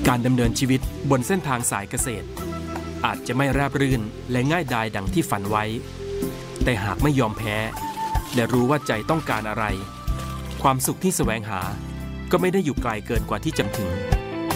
การดำเนินชีวิตบนเส้นทางสายเกษตรอาจจะไม่ราบรื่นและง่ายดายดังที่ฝันไว้แต่หากไม่ยอมแพ้และรู้ว่าใจต้องการอะไรความสุขที่แสวงหาก็ไม่ได้อยู่ไกลเกินกว่าที่จะถึง